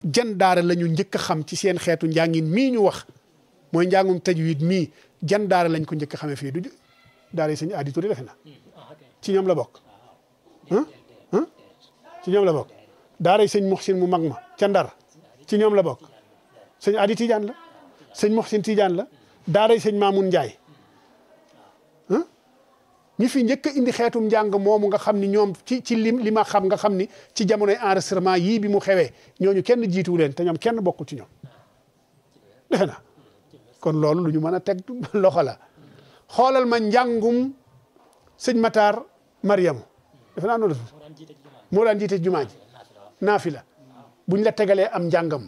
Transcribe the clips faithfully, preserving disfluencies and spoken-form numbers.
jan daara la ñu njëkk a xam ci seen xeetu njàngin mii ñu wax mooy njàngum tajwid mii jan daara lañ ko njëkk a xamee fii du daara yi sëñ Adi Touré defe na ci ñoom la bokk ci ñoom la bokk daara yi sëñ Muxsin mu mag ma ca Ndar ci ñoom la bokk sëñ Adi Tidiane la sëñ Muxsin Tidiane la daara yi sëñ Mamoun Ndiaye ñi fi njëkk a indi xeetum njàng moomu nga xam ni ñoom ci ci li li ma xam nga xam ni ci jamonoy enregistrement yii bi mu xewee ñooñu kenn jiituwu leen te ñoom kenn bokkul ci ñoom defe na kon loolu lu ñu mën a teg loxo la xoolal ma njàngum sëñ Matar Mariamu defe naa noonu moo daan jiite jumaa ji naafila buñ la tegalee am njàngam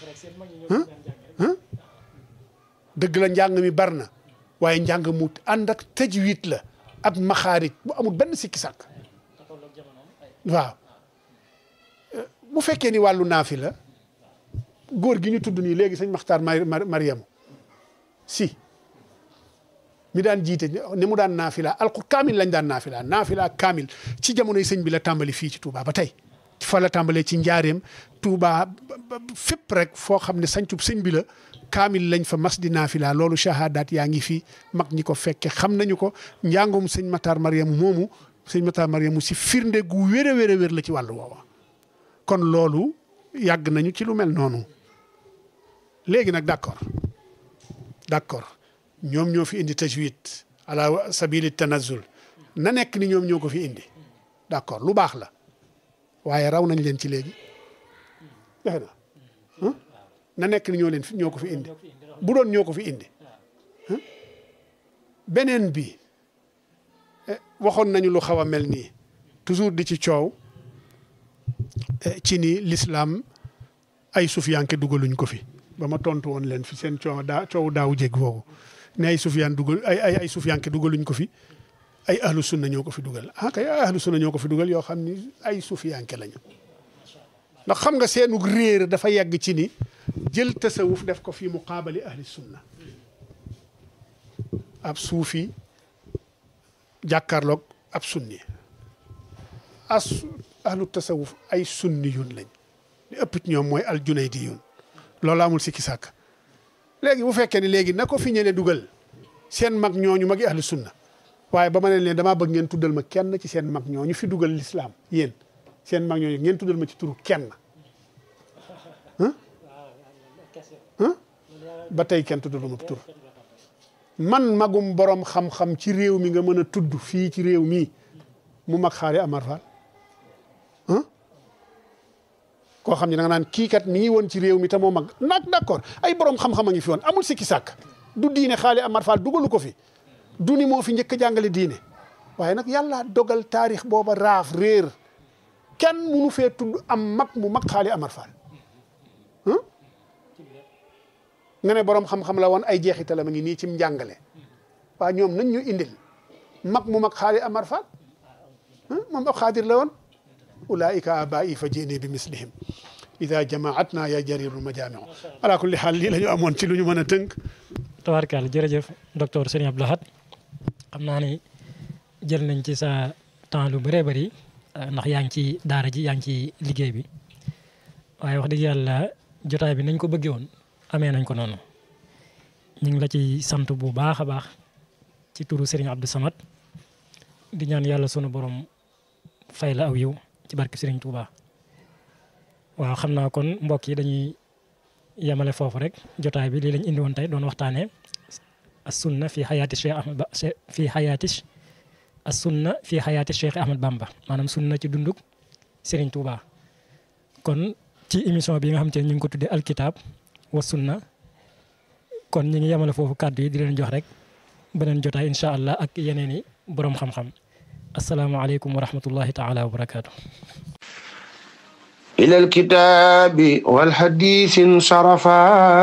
dëgg la njàng mi bar na waaye njàng mu ànd ak tajwid la ak maxaarij bu amul benn sikki sàkk waaw bu fekkee ni wàllu naafi la góor gi ñu tudd nii léegi sëñ Maxtaar Mariamu si mi daan jiite ni mu daan naafila alqur kaamil lañ daan naafila naafila kaamil ci jamonoy sëñ bi la tàmbali fii ci Touba ba tey fa la tàmbalee ci njaareem Touba fépp rek foo xam ne sañcub sëñ bi la kaamil lañ fa mas di naafila loolu shahadaat yaa ngi fi mag ñi ko fekke xam nañu ko njàngum sëñ Matar Mariamu moomu sëñ Matar Mariamu si firnde gu wér a wér a wér la ci wàllu woowa kon loolu yàgg nañu ci lu mel noonu léegi nag d'accord d'accord ñoom ñoo fi indi tajwid ala sabili tanazul na nekk ni ñoom ñoo ko fi indi d'accord lu baax la waaye raw nañ leen ci léegi defe na na nekk ni ñoo leen ñoo ko fi indi bu doon ñoo ko fi indi beneen bi waxoon nañu lu xaw a mel nii toujours di ci coow ci ni l'islam ay sufiyanke dugaluñ ko fi ba ma tontu woon leen fi seen coow daa coow daaw jég boobu ne ay sufiyaan dugal ay ay ay sufiyanke dugaluñ ko fi ay ahlu sunna ñoo ko fi dugal ah kay ay ahlu sunna ñoo ko fi dugal yoo xam ni ay sufiyanke lañu ndax xam nga seenu réer dafa yegg ci ni jël tasawuf def ko fi muqaabali ahli sunna ab suufi jàkkaarloog ab sunni as ahlu tasawuf ay sunni yun lañ li ëpp ci ñoom mooy al junaydi yun loolu amul sikki sàkk léegi bu fekkee ni léegi na ko fi ñële dugal seen mag ñooñu magi ahlu sunna waaye ba ma ne leen damaa bëgg ngeen tuddal ma kenn ci seen mag ñooñu fi dugal l'islam yéen seen mag ñooñu ngeen tuddal ma ci turu kenn ba tey kenn tuddal ma tur man magum borom xam-xam ci réew mi nga mën a tudd fii ci réew mi mu mag xaari Amar Fall koo xam ne da nga naan kii kat mi ngi woon ci réew mi te moo mag nag d'accord ay borom xam-xam a ngi fi woon amul sikki sàkk du diine xaali Amar Fall dugalu ko fi du ni moo fi njëkk a jàngale diine waaye nag yàlla dogal taarix booba raaf réer kenn munu fee tudd am mag mu mag xaali Amar Fall nga ne borom xam-xam la woon ay jeexital ma ngi nii ci njàngale waa ñoom nañ ñu indil mag mu mag xaali Amar Fall moom ab xaadir la woon ulaika abai fa jéene bi mislihim ida jamaatna ya jarirul majaamiu ala kulli xaal lii la ñu amoon ci lu ñu mën a tënk tabaarkalla jërëjëf docteur Serigne Abdou Lahad xam naa ne jël nañ ci sa temps lu bëree bëri ndax yaa ngi ci daara ji yaa ngi ci liggéey bi waaye wax dëgg yàlla jotaay bi nañ ko bëggee woon amee nañ ko noonu ñu ngi la ci sant bu baax a baax ci turu Serigne Abdou Samad di ñaan yàlla sunu borom fay la aw yiw ci barke Serigne Touba waaw xam naa kon mbokk yi dañuy yemale foofu rek jotaay bi lii lañ indi woon tey doon waxtaanee as sunna fi xayaati Cheikh Ahmad Ba fi xayaati as sunna fi xayaati Cheikh Ahmad Bamba maanaam sunna ci dunduk Serigne Touba kon ci émission bi nga xam te ne ñu ngi ko tuddee alkitab wa sunna kon ñu ngi yemale foofu kàddu yi di leen jox rek beneen jotaay incha allah ak yeneen i borom xam-xam asalaamaaleykum wa rahmatullahi taala wa barakaatu. إلى الكتاب والحديث انصرفا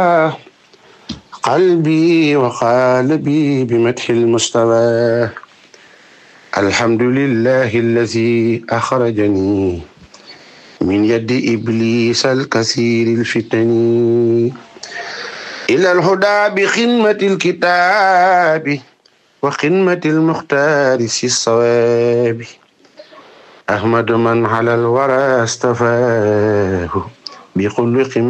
قلبي وقالبي بمدح المصطفى الحمد لله الذي أخرجني من يد إبليس الكثير الفتن إلى الهدى بخدمة الكتاب وخدمة المختار في الصواب أحمد من على الورى استفاه بخلق